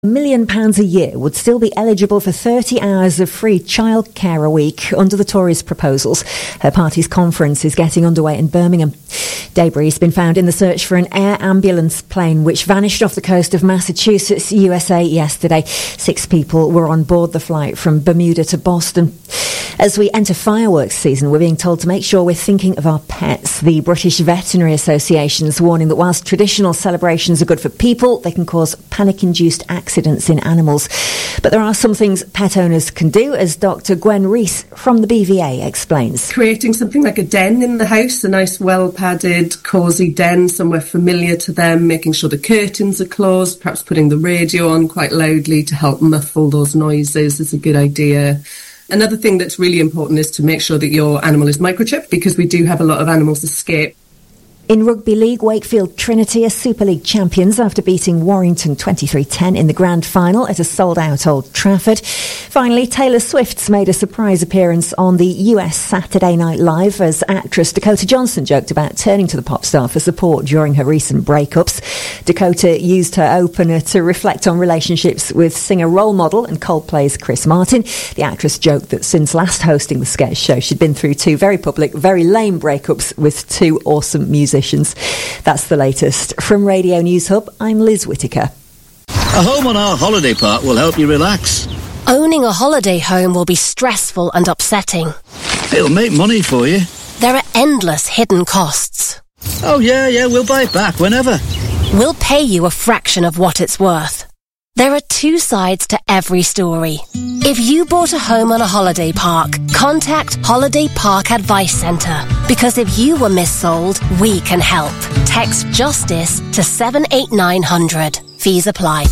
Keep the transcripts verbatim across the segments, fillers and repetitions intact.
A million pounds a year would still be eligible for thirty hours of free childcare a week under the Tories' proposals. Her party's conference is getting underway in Birmingham. Debris has been found in the search for an air ambulance plane which vanished off the coast of Massachusetts, U S A, yesterday. Six people were on board the flight from Bermuda to Boston. As we enter fireworks season, we're being told to make sure we're thinking of our pets. The British Veterinary Association is warning that whilst traditional celebrations are good for people, they can cause panic-induced accidents in animals. But there are some things pet owners can do, as Doctor Gwen Rees from the B V A explains. Creating something like a den in the house, a nice well-padded, cosy den, somewhere familiar to them, making sure the curtains are closed, perhaps putting the radio on quite loudly to help muffle those noises is a good idea. Another thing that's really important is to make sure that your animal is microchipped, because we do have a lot of animals escape. In Rugby League, Wakefield Trinity are Super League champions after beating Warrington twenty-three ten in the grand final at a sold-out Old Trafford. Finally, Taylor Swift's made a surprise appearance on the U S Saturday Night Live as actress Dakota Johnson joked about turning to the pop star for support during her recent breakups. Dakota used her opener to reflect on relationships with singer role model and Coldplay's Chris Martin. The actress joked that since last hosting the sketch show, she'd been through two very public, very lame breakups with two awesome musicians. That's the latest. From Radio News Hub, I'm Liz Whittaker. A home on our holiday park will help you relax. Owning a holiday home will be stressful and upsetting. It'll make money for you. There are endless hidden costs. Oh yeah, yeah, we'll buy it back whenever. We'll pay you a fraction of what it's worth. There are two sides to every story. If you bought a home on a holiday park, contact Holiday Park Advice Centre. Because if you were missold, we can help. Text JUSTICE to seven eight nine hundred. Fees apply.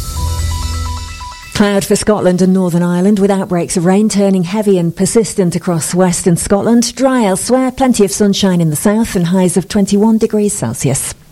Cloud for Scotland and Northern Ireland, with outbreaks of rain turning heavy and persistent across western Scotland. Dry elsewhere, plenty of sunshine in the south and highs of twenty-one degrees Celsius.